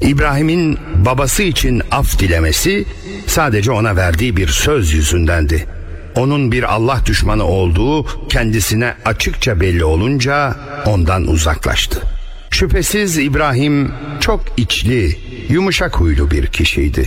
İbrahim'in babası için af dilemesi sadece ona verdiği bir söz yüzündendi. Onun bir Allah düşmanı olduğu kendisine açıkça belli olunca ondan uzaklaştı. Şüphesiz İbrahim çok içli, yumuşak huylu bir kişiydi.